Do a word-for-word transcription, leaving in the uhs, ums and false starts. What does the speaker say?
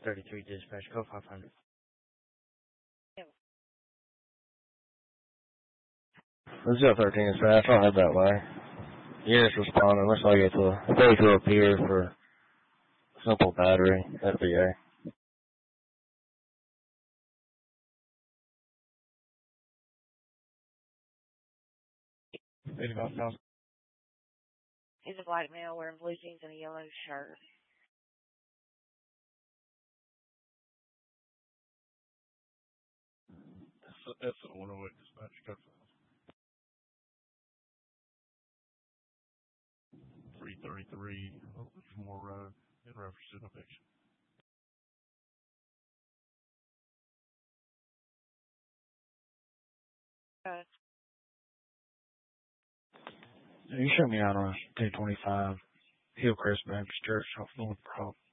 thirty-three dispatch, code five hundred. This is thirteen dispatch. I don't have that way. Units responding. Looks like it's a vehicle up here for simple battery. F B A. eighty-five thousand. He's a black male wearing blue jeans and a yellow shirt. That's the one oh eight dispatch. Code three thirty-three Livermore Road in reference to an eviction. Uh, You showed me out on two twenty-five Hillcrest Baptist Church off North Broad.